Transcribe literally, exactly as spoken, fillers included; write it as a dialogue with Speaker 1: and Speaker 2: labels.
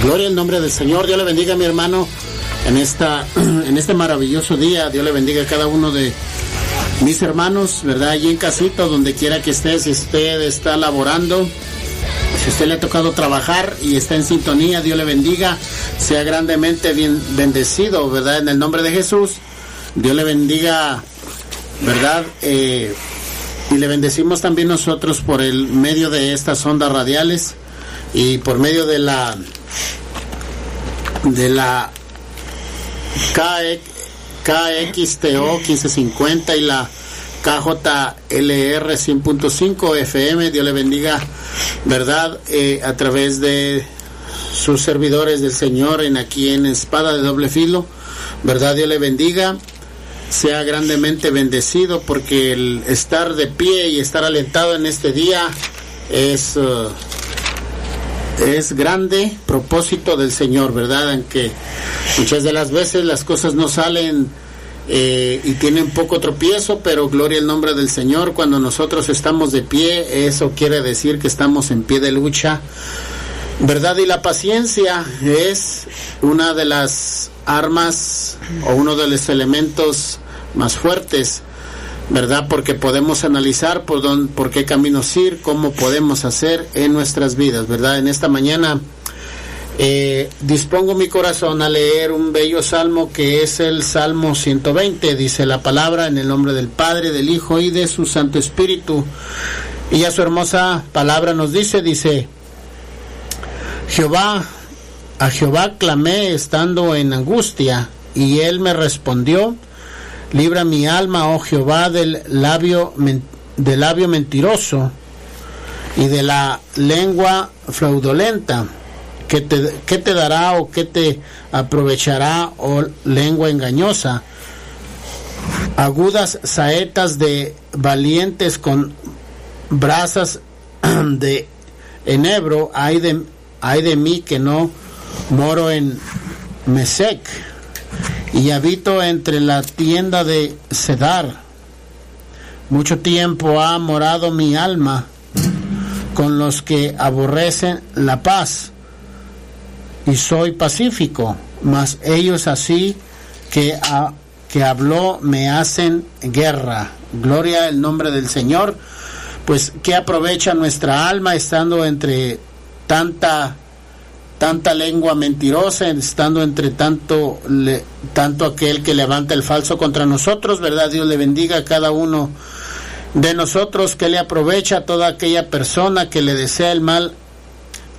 Speaker 1: Gloria al nombre del Señor. Dios le bendiga a mi hermano en esta en este maravilloso día. Dios le bendiga a cada uno de mis hermanos, ¿verdad? Allí en casita, donde quiera que esté, si usted está laborando, si usted le ha tocado trabajar y está en sintonía, Dios le bendiga, sea grandemente bien bendecido, ¿verdad? En el nombre de Jesús, Dios le bendiga, ¿verdad? Eh, y le bendecimos también nosotros por el medio de estas ondas radiales y por medio de la de la K X T O quince cincuenta y la K J L R cien punto cinco F M. Dios le bendiga, ¿verdad? Eh, a través de sus servidores del Señor en aquí en Espada de Doble Filo, ¿verdad? Dios le bendiga, sea grandemente bendecido, porque el estar de pie y estar alentado en este día es uh, es grande propósito del Señor, ¿verdad? Aunque muchas de las veces las cosas no salen eh, y tienen poco tropiezo, pero gloria al nombre del Señor. Cuando nosotros estamos de pie, eso quiere decir que estamos en pie de lucha, ¿verdad? Y la paciencia es una de las armas o uno de los elementos más fuertes, ¿verdad? Porque podemos analizar por dónde, por qué caminos ir, cómo podemos hacer en nuestras vidas, ¿verdad? En esta mañana eh, dispongo mi corazón a leer un bello salmo que es el Salmo ciento veinte. Dice la palabra: en el nombre del Padre, del Hijo y de su Santo Espíritu. Y a su hermosa palabra nos dice, dice: Jehová, a Jehová clamé estando en angustia, y él me respondió. Libra mi alma, oh Jehová, del labio, del labio mentiroso y de la lengua fraudulenta. ¿Qué te, qué te dará o qué te aprovechará, oh lengua engañosa? Agudas saetas de valientes con brasas de enebro, hay de, hay de mí que no moro en Mesec, y habito entre la tienda de Cedar. Mucho tiempo ha morado mi alma con los que aborrecen la paz, y soy pacífico, mas ellos así que, a, que habló me hacen guerra. Gloria al nombre del Señor. Pues ¿qué aprovecha nuestra alma estando entre tanta tanta lengua mentirosa, estando entre tanto le, tanto aquel que levanta el falso contra nosotros, ¿verdad? Dios le bendiga a cada uno de nosotros. Que le aprovecha a toda aquella persona que le desea el mal